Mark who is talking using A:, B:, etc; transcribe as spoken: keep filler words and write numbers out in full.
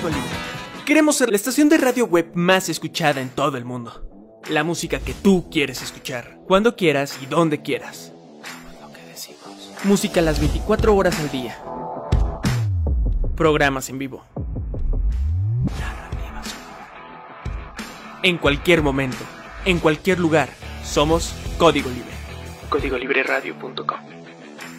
A: Libre. Queremos ser la estación de radio web más escuchada en todo el mundo. La música que tú quieres escuchar, cuando quieras y donde quieras. Lo que decimos. Música las veinticuatro horas al día. Programas en vivo. Narrativas. En cualquier momento, en cualquier lugar, somos Código Libre. código libre radio punto com